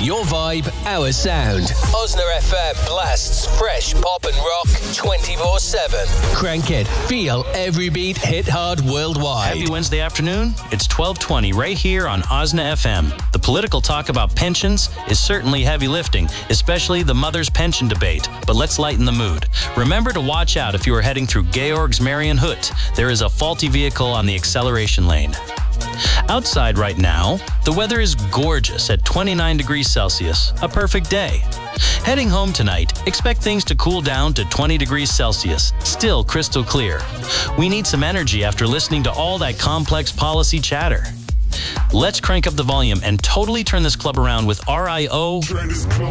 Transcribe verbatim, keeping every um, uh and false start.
Your vibe, our sound. Osna F M blasts fresh pop and rock twenty-four seven. Crank it. Feel every beat hit hard worldwide. Happy Wednesday afternoon. It's twelve twenty right here on Osna F M. The political talk about pensions is certainly heavy lifting, especially the mother's pension debate. But let's lighten the mood. Remember to watch out if you are heading through Georgs Marienhut. There is a faulty vehicle on the acceleration lane. Outside right now, the weather is gorgeous at twenty-nine degrees Celsius, a perfect day. Heading home tonight, expect things to cool down to twenty degrees Celsius, still crystal clear. We need some energy after listening to all that complex policy chatter. Let's crank up the volume and totally turn this club around with R I O